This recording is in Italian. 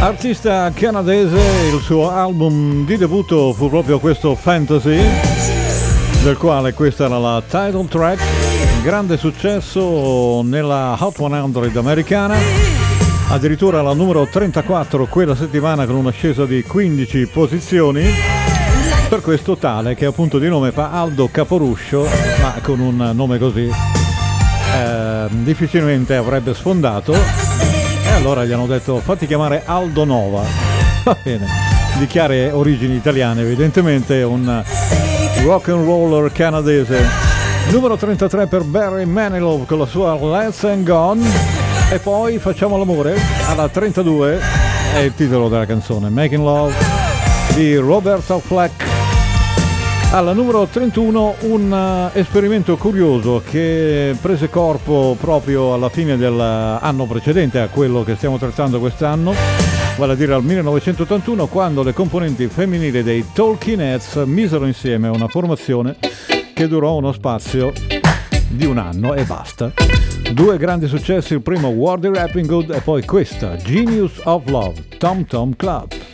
Artista canadese, il suo album di debutto fu proprio questo Fantasy, del quale questa era la title track, grande successo nella Hot 100 americana, addirittura la numero 34 quella settimana con un'ascesa di 15 posizioni, per questo tale che appunto di nome fa Aldo Caporuscio, ma con un nome così difficilmente avrebbe sfondato, e allora gli hanno detto fatti chiamare Aldo Nova. Va bene, di chiare origini italiane, evidentemente un rock and roller canadese. Numero 33 per Barry Manilow con la sua Let's Hang On, e poi Facciamo l'amore alla 32 è il titolo della canzone, Making Love di Roberta Flack. Alla numero 31 un esperimento curioso che prese corpo proprio alla fine dell'anno precedente a quello che stiamo trattando quest'anno, vale a dire al 1981, quando le componenti femminili dei Talking Heads misero insieme una formazione che durò uno spazio di un anno e basta. Due grandi successi, il primo World Rapping Good e poi questa Genius of Love, Tom Tom Club.